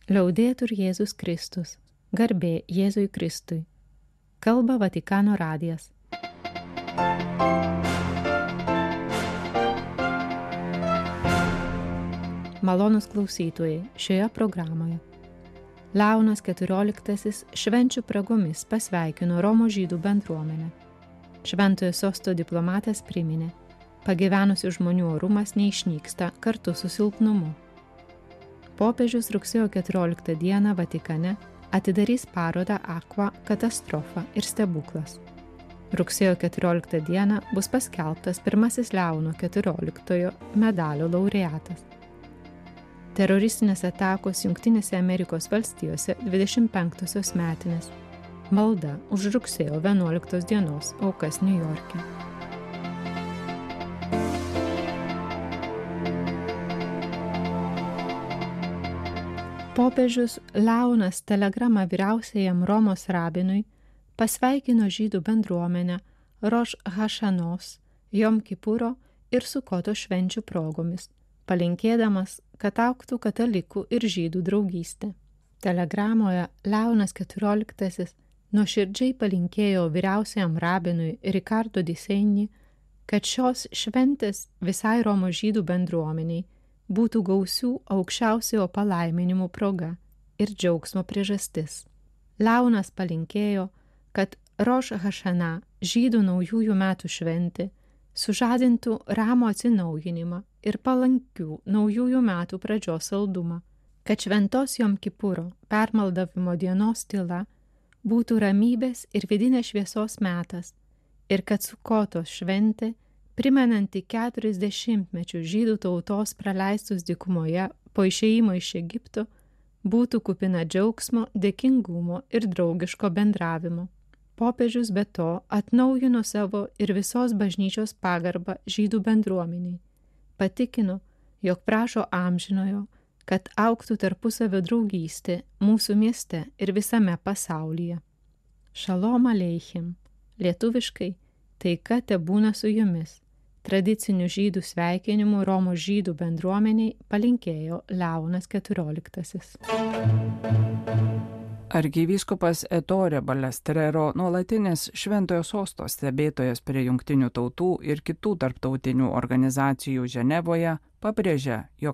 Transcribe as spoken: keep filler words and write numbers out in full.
Liaudėtur Jėzus Kristus, garbė Jėzui Kristui. Kalba Vatikano radijas. Malonūs klausytojai, šioje programoje Leonas keturioliktasis švenčių pragomis pasveikino Romos žydų bendruomenę. Šventojo sosto diplomatas priminė, pagyvenusių žmonių orumas neišnyksta kartu su silpnumu. Popiežius rugsėjo keturioliktą dieną Vatikane atidarys parodą Aqua katastrofa ir stebuklas. Rugsėjo keturioliktą dieną bus paskelbtas pirmasis Leono keturioliktojo medalio laureatas. Teroristinės atakos Jungtinėse Amerikos valstijose dvidešimt penktosios metinės. Malda už rugsėjo vienuoliktos dienos aukas Niujorke. Popiežius Leonas telegrama vyriausiajam Romos rabinui pasveikino žydų bendruomenę Roš Hašanos, Jom Kipuro ir Sukoto švenčių progomis, palinkėdamas, kad augtų katalikų ir žydų draugystė. Telegramoje Leonas keturioliktasis nuoširdžiai palinkėjo vyriausiajam rabinui Ricardo di Segni, kad šios šventės visai Romos žydų bendruomeniai būtų gausių aukščiausiojo palaiminimų proga ir džiaugsmo priežastis. Leonas palinkėjo, kad Roš Hašana, žydų naujųjų metų šventė, sužadintų ramų atsinaujinimą ir palankių naujųjų metų pradžios saldumą, kad šventos Jom Kipuro permaldavimo dienos tyla būtų ramybės ir vidinės šviesos metas ir kad Sukotos šventė, primenanti keturiasdešimtmečių žydų tautos praleistus dykumoje po išėjimo iš Egipto, būtų kupina džiaugsmo, dėkingumo ir draugiško bendravimo. Popiežius be to atnaujino savo ir visos bažnyčios pagarbą žydų bendruomeniai. Patikino, jog prašo amžinojo, kad augtų tarpusavio draugystė mūsų mieste ir visame pasaulyje. Šalom aleichem, lietuviškai taika tebūna su jumis. Tradicinių žydų sveikinimų Romos žydų bendruomeniai palinkėjo Leonas keturioliktasis. Arkivyskupas Ettore Balestrero, nuolatinis Šventojo sosto stebėtojas prie Jungtinių tautų ir kitų tarptautinių organizacijų Ženevoje, pabrėžia, jog